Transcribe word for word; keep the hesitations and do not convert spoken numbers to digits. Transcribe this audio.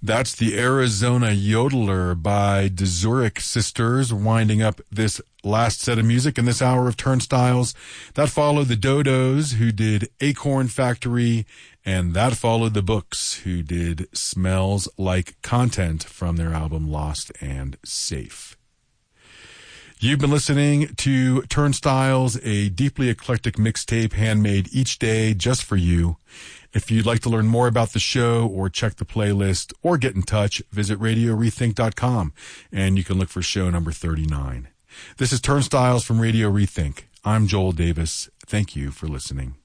That's the Arizona Yodeler by the Zurich Sisters, winding up this last set of music in this hour of Turnstiles. That followed the Dodos, who did Acorn Factory, and that followed the Books, who did Smells Like Content from their album Lost and Safe. You've been listening to Turnstiles, a deeply eclectic mixtape handmade each day just for you. If you'd like to learn more about the show or check the playlist or get in touch, visit radio rethink dot com and you can look for show number thirty-nine. This is Turnstiles from Radio Rethink. I'm Joel Davis. Thank you for listening.